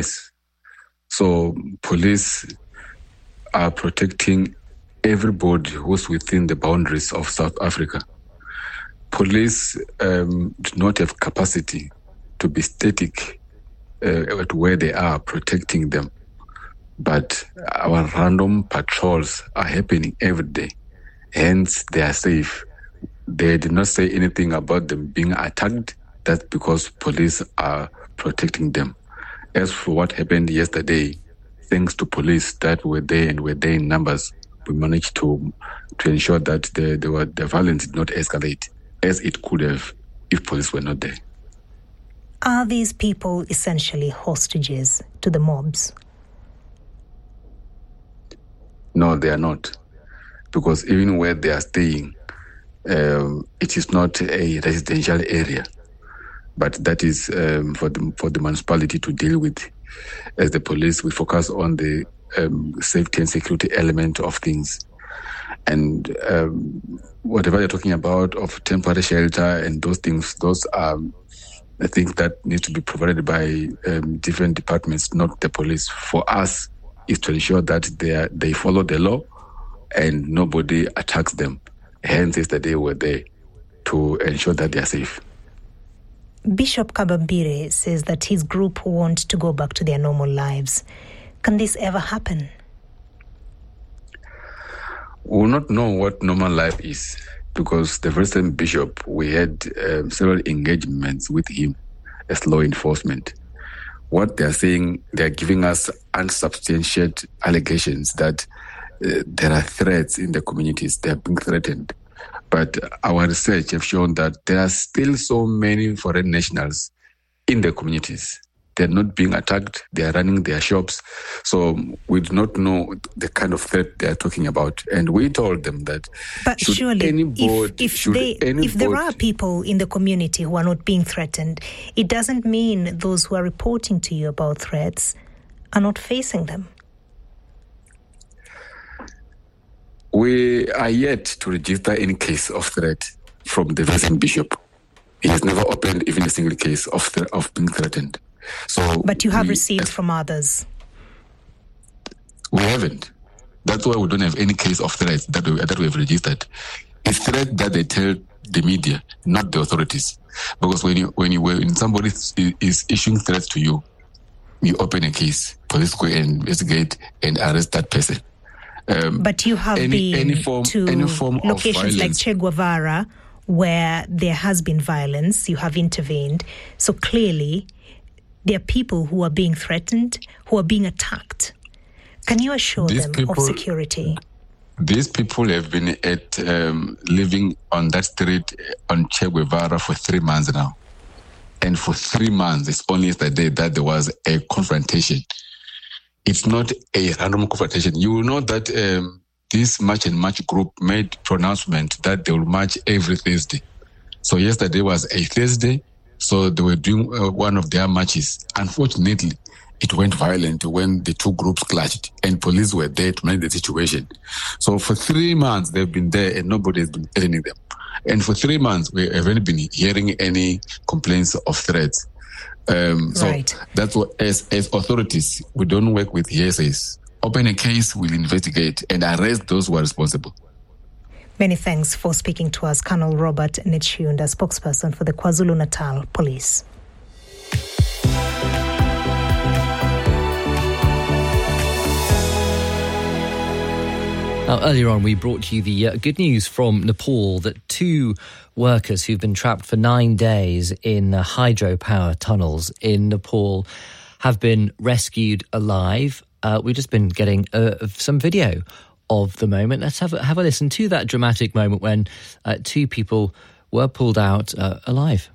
twice. So police are protecting everybody who's within the boundaries of South Africa. Police do not have capacity to be static at where they are protecting them. But our random patrols are happening every day. Hence, they are safe. They did not say anything about them being attacked. That's because police are protecting them. As for what happened yesterday, thanks to police that were there and were there in numbers, we managed to ensure that the violence did not escalate as it could have if police were not there. Are these people essentially hostages to the mobs? No, they are not. Because even where they are staying, it is not a residential area. But that is for the municipality to deal with. As the police, we focus on the safety and security element of things. And whatever you're talking about of temporary shelter and those things, those are the things that need to be provided by different departments, not the police. For us, is to ensure that they follow the law and nobody attacks them. Hence, yesterday we're there to ensure that they are safe. Bishop Kabambire says that his group want to go back to their normal lives. Can this ever happen? We will not know what normal life is because the very same bishop, we had several engagements with him as law enforcement. What they are saying, they are giving us unsubstantiated allegations that there are threats in the communities. They are being threatened. But our research have shown that there are still so many foreign nationals in the communities. They're not being attacked. They are running their shops. So we do not know the kind of threat they are talking about. And we told them that but surely if there are people in the community who are not being threatened, it doesn't mean those who are reporting to you about threats are not facing them. We are yet to register any case of threat from the Vincent Bishop. He has never opened even a single case of being threatened. But you have received from others? We haven't. That's why we don't have any case of threats that we have registered. It's threat that they tell the media, not the authorities. Because when somebody is issuing threats to you, you open a case, police go and investigate and arrest that person. But you have been to locations like Che Guevara where there has been violence, you have intervened. So clearly, there are people who are being threatened, who are being attacked. Can you assure them of security? These people have been living on that street on Che Guevara for 3 months now. And for 3 months, it's only yesterday that there was a confrontation. It's not a random confrontation. You will know that this March and March group made pronouncement that they will march every Thursday. So yesterday was a Thursday, so they were doing one of their marches. Unfortunately, it went violent when the two groups clashed and police were there to manage the situation. So for 3 months, they've been there and nobody has been telling them. And for 3 months, we haven't been hearing any complaints of threats. So that's what, as authorities, we don't work with hearsays. Open a case, we'll investigate and arrest those who are responsible. Many thanks for speaking to us, Colonel Robert Netshiunda, spokesperson for the KwaZulu-Natal Police. Now, earlier on, we brought you the good news from Nepal that 2 workers who've been trapped for 9 days in hydropower tunnels in Nepal have been rescued alive. We've just been getting some video of the moment. Let's have a listen to that dramatic moment when 2 people were pulled out alive.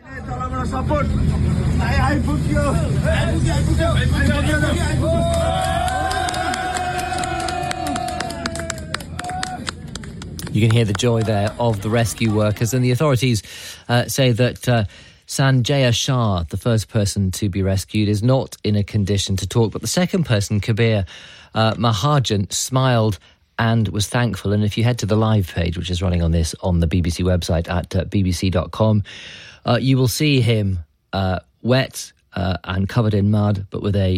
You can hear the joy there of the rescue workers, and the authorities say that Sanjaya Shah, the first person to be rescued, is not in a condition to talk, but the second person, Kabir Mahajan, smiled and was thankful. And if you head to the live page, which is running on the BBC website at bbc.com, you will see him wet and covered in mud, but with a